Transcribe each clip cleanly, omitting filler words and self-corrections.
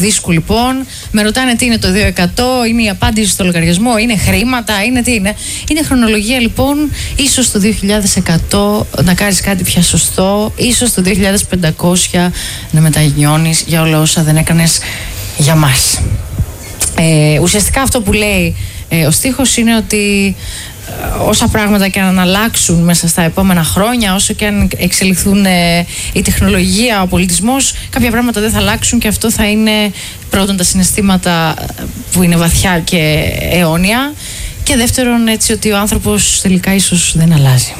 δίσκου λοιπόν, με ρωτάνε τι είναι το 2%, είναι η απάντηση στο λογαριασμό, είναι χρήματα, είναι τι είναι. Είναι χρονολογία λοιπόν, ίσως το 2100 να κάνεις κάτι πια σωστό, ίσως το 2500 να μεταγιώνεις για όλα όσα δεν έκανες για μας. Ουσιαστικά αυτό που λέει ο στίχος είναι ότι όσα πράγματα και αν αλλάξουν μέσα στα επόμενα χρόνια, όσο και αν εξελιχθούν η τεχνολογία, ο πολιτισμός, κάποια πράγματα δεν θα αλλάξουν και αυτό θα είναι πρώτον τα συναισθήματα που είναι βαθιά και αιώνια και δεύτερον έτσι ότι ο άνθρωπος τελικά ίσως δεν αλλάζει.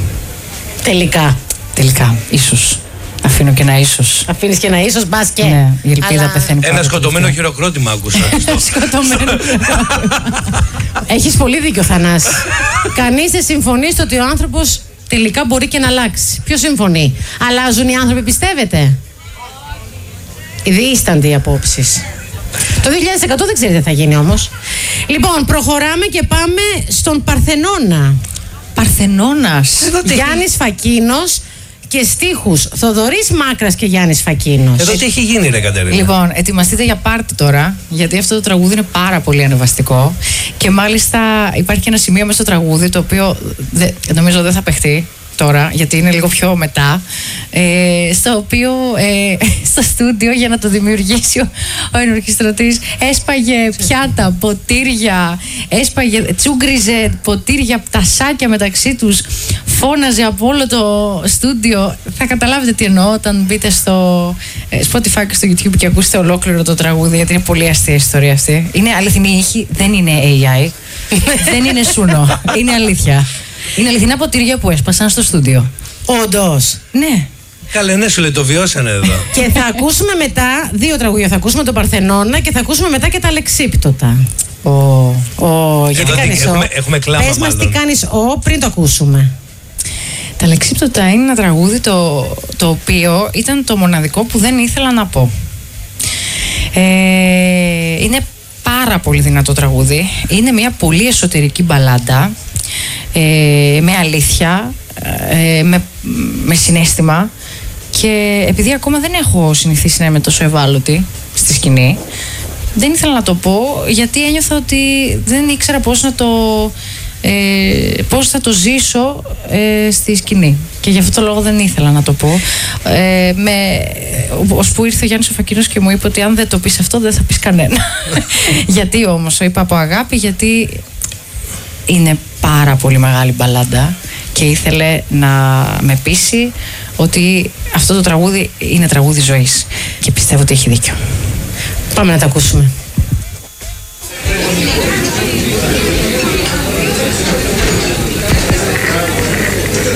Τελικά, ίσως. Αφήνω και ένα ίσως. Αφήνεις και ένα ίσως, μπας και. Ναι, η ελπίδα πεθαίνει. Ένα σκοτωμένο χειροκρότημα άκουσα. Σκοτωμένο. Έχεις πολύ δίκιο, Θανάση. Κανείς δεν συμφωνεί στο ότι ο άνθρωπος τελικά μπορεί και να αλλάξει. Ποιος συμφωνεί? Αλλάζουν οι άνθρωποι, πιστεύετε? Διήστανται οι απόψεις. Το 2100 δεν ξέρετε τι θα γίνει όμως. Λοιπόν, προχωράμε και πάμε στον Παρθενώνα. Παρθενώνας. Γιάννης Φακίνος και στίχους Θοδωρής Μάκρας και Γιάννης Φακίνος. Εδώ τι έχει γίνει, ρε Κατερίνα? Λοιπόν, ετοιμαστείτε για πάρτι τώρα, γιατί αυτό το τραγούδι είναι πάρα πολύ ανεβαστικό. Και μάλιστα υπάρχει και ένα σημείο μέσα στο τραγούδι το οποίο νομίζω δεν θα παιχτεί τώρα, γιατί είναι λίγο πιο μετά. Στο οποίο στο στούντιο για να το δημιουργήσει ο ενορχιστρωτής έσπαγε πιάτα, ποτήρια, τσούγκριζε ποτήρια, τασάκια μεταξύ τους, φώναζε από όλο το στούντιο. Θα καταλάβετε τι εννοώ όταν μπείτε στο Spotify και στο YouTube και ακούσετε ολόκληρο το τραγούδι, γιατί είναι πολύ αστεία η ιστορία αυτή. Είναι αληθινή ήχη, δεν είναι AI. Δεν είναι σούνο, είναι αλήθεια. Είναι αληθινά ποτήρια που έσπασαν στο στούντιο. Όντως. Ναι. Καλέ, ναι, σου λέει, το βιώσανε εδώ. Και θα ακούσουμε μετά δύο τραγούδια. Θα ακούσουμε τον Παρθενώνα και θα ακούσουμε μετά και τα Αλεξίπτωτα. Γιατί κάνεις έχουμε κλάμα. Πες μας τι κάνεις πριν το ακούσουμε. Τα Αλεξίπτωτα είναι ένα τραγούδι το οποίο ήταν το μοναδικό που δεν ήθελα να πω. Είναι πάρα πολύ δυνατό τραγούδι. Είναι μια πολύ εσωτερική μπαλάντα, με αλήθεια, με συναίσθημα, και επειδή ακόμα δεν έχω συνηθίσει να είμαι τόσο ευάλωτη στη σκηνή, δεν ήθελα να το πω, γιατί ένιωθα ότι δεν ήξερα πώς θα το ζήσω στη σκηνή, και γι' αυτό το λόγο δεν ήθελα να το πω. Ώσπου ήρθε ο Γιάννης ο Φακίνος και μου είπε ότι αν δεν το πεις αυτό δεν θα πεις κανένα. Γιατί όμως? Το είπα από αγάπη, γιατί είναι πάρα πολύ μεγάλη μπαλάντα και ήθελε να με πείσει ότι αυτό το τραγούδι είναι τραγούδι ζωής, και πιστεύω ότι έχει δίκιο. Πάμε να τα ακούσουμε.